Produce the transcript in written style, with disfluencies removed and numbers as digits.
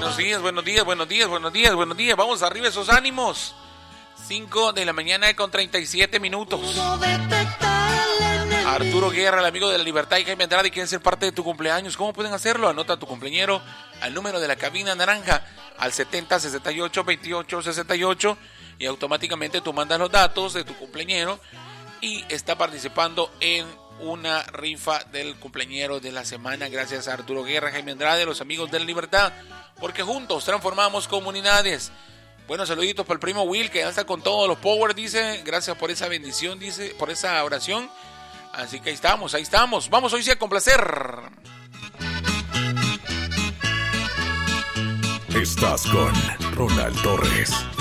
Buenos días, buenos días, buenos días, buenos días, buenos días. Vamos arriba esos ánimos. 5 de la mañana con 37 minutos. Arturo Guerra, el amigo de la Libertad, y Jaime Andrade quieren ser parte de tu cumpleaños. ¿Cómo pueden hacerlo? Anota a tu cumpleañero al número de la cabina naranja al 70 68 28 68 y automáticamente tú mandas los datos de tu cumpleañero y está participando en una rifa del cumpleañero de la semana. Gracias a Arturo Guerra, Jaime Andrade, los amigos de la Libertad, porque juntos transformamos comunidades. Buenos saluditos para el primo Will, que ya está con todos los power, dice. Gracias por esa bendición, dice, por esa oración. Así que ahí estamos, ahí estamos. Vamos hoy sí a complacer. Estás con Ronald Torres.